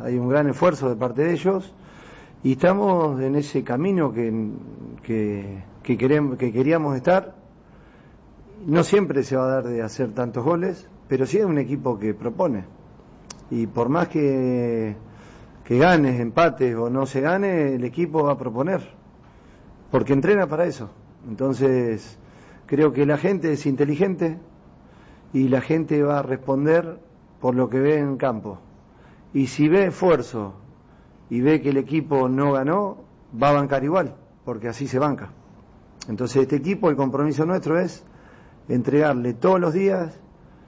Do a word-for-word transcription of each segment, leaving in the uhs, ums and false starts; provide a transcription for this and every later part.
hay un gran esfuerzo de parte de ellos y estamos en ese camino que, que, que, queremos, que queríamos estar. No siempre se va a dar de hacer tantos goles, pero sí es un equipo que propone. Y por más que, que ganes, empates o no se gane, el equipo va a proponer, porque entrena para eso. Entonces, creo que la gente es inteligente y la gente va a responder por lo que ve en campo. Y si ve esfuerzo y ve que el equipo no ganó, va a bancar igual, porque así se banca. Entonces este equipo, el compromiso nuestro es entregarle todos los días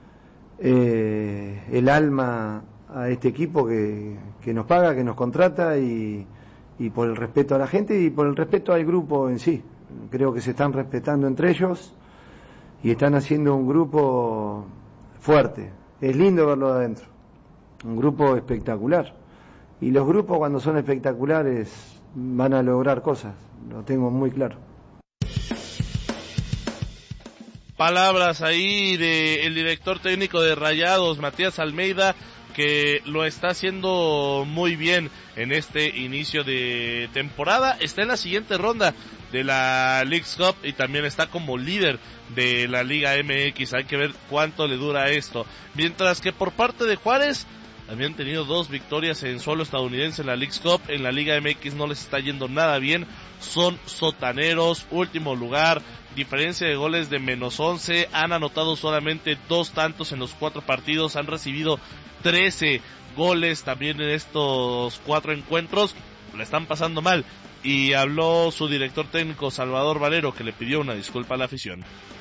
eh, el alma a este equipo que, que nos paga, que nos contrata y, y por el respeto a la gente y por el respeto al grupo en sí. Creo que se están respetando entre ellos y están haciendo un grupo fuerte. Es lindo verlo de adentro, un grupo espectacular. Y los grupos cuando son espectaculares van a lograr cosas, lo tengo muy claro. Palabras ahí del director técnico de Rayados, Matías Almeida, que lo está haciendo muy bien en este inicio de temporada. Está en la siguiente ronda de la Leagues Cup y también está como líder de la Liga M X. Hay que ver cuánto le dura esto. Mientras que por parte de Juárez, habían tenido dos victorias en suelo estadounidense en la Leagues Cup. En la Liga M X no les está yendo nada bien. Son sotaneros, último lugar, diferencia de goles de menos once. Han anotado solamente dos tantos en los cuatro partidos. Han recibido trece goles también en estos cuatro encuentros. Le están pasando mal. Y habló su director técnico Salvador Valero, que le pidió una disculpa a la afición.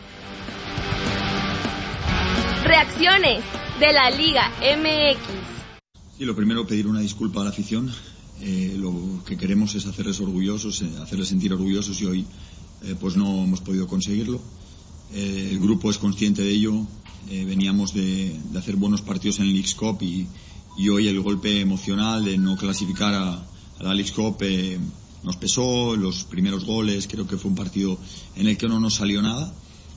Reacciones de la Liga M X. Sí, lo primero, pedir una disculpa a la afición. Eh, lo que queremos es hacerles orgullosos, eh, hacerles sentir orgullosos y hoy eh, pues no hemos podido conseguirlo. Eh, el grupo es consciente de ello. Eh, veníamos de, de hacer buenos partidos en el Leagues Cup y, y hoy el golpe emocional de no clasificar a, a la Leagues Cup eh, nos pesó. Los primeros goles, creo que fue un partido en el que no nos salió nada.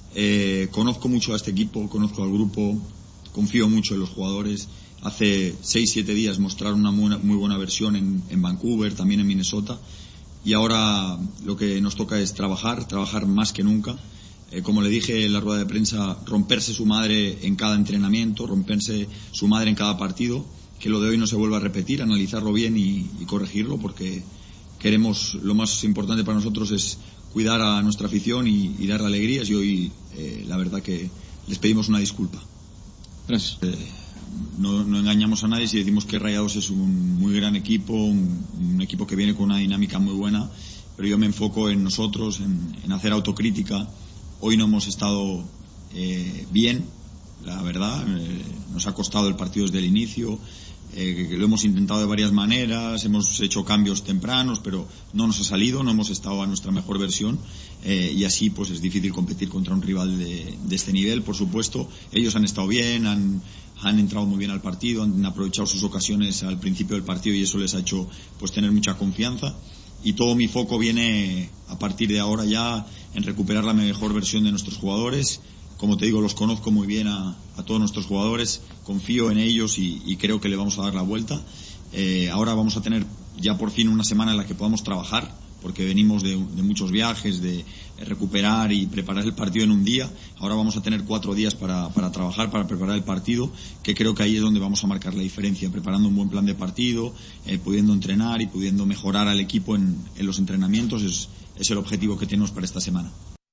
Eh, conozco mucho a este equipo, conozco al grupo, confío mucho en los jugadores. Hace seis siete días mostraron una muy, muy buena versión en, en Vancouver, también en Minnesota, y ahora lo que nos toca es trabajar, trabajar más que nunca. Eh, como le dije en la rueda de prensa, romperse su madre en cada entrenamiento, romperse su madre en cada partido, que lo de hoy no se vuelva a repetir, analizarlo bien y, y corregirlo, porque queremos, lo más importante para nosotros es cuidar a nuestra afición y, y darle alegrías, y hoy eh, la verdad que les pedimos una disculpa. Gracias. Eh, No, no engañamos a nadie si decimos que Rayados es un muy gran equipo, un, un equipo que viene con una dinámica muy buena, pero yo me enfoco en nosotros, en, en hacer autocrítica. Hoy no hemos estado eh, bien, la verdad, eh, nos ha costado el partido desde el inicio, eh, que lo hemos intentado de varias maneras, hemos hecho cambios tempranos, pero no nos ha salido, no hemos estado a nuestra mejor versión, eh, y así pues es difícil competir contra un rival de, de este nivel. Por supuesto, ellos han estado bien, han han entrado muy bien al partido, han aprovechado sus ocasiones al principio del partido y eso les ha hecho pues tener mucha confianza, y todo mi foco viene a partir de ahora ya en recuperar la mejor versión de nuestros jugadores. Como te digo, los conozco muy bien a, a todos nuestros jugadores, confío en ellos y, y creo que le vamos a dar la vuelta. Eh, ahora vamos a tener ya por fin una semana en la que podamos trabajar, porque venimos de, de muchos viajes, de recuperar y preparar el partido en un día. Ahora vamos a tener cuatro días para, para trabajar, para preparar el partido, que creo que ahí es donde vamos a marcar la diferencia, preparando un buen plan de partido, eh, pudiendo entrenar y pudiendo mejorar al equipo en, en los entrenamientos. Es, es el objetivo que tenemos para esta semana.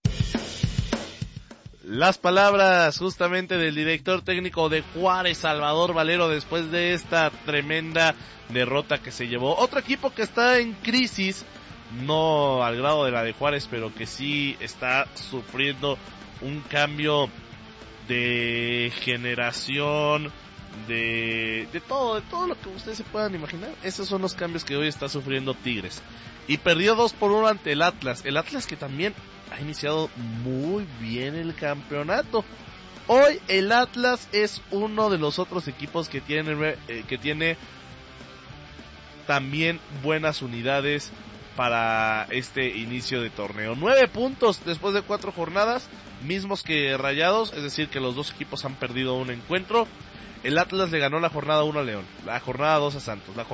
Las palabras justamente del director técnico de Juárez, Salvador Valero, después de esta tremenda derrota que se llevó. Otro equipo que está en crisis, no al grado de la de Juárez, pero que sí está sufriendo un cambio de generación, de, de todo, de todo lo que ustedes se puedan imaginar. Esos son los cambios que hoy está sufriendo Tigres. Y perdió dos por uno ante el Atlas. El Atlas que también ha iniciado muy bien el campeonato. Hoy el Atlas es uno de los otros equipos que tiene, eh, que tiene también buenas unidades para este inicio de torneo. Nueve puntos después de cuatro jornadas, mismos que Rayados, es decir que los dos equipos han perdido un encuentro. El Atlas le ganó la jornada uno a León, la jornada dos a Santos, la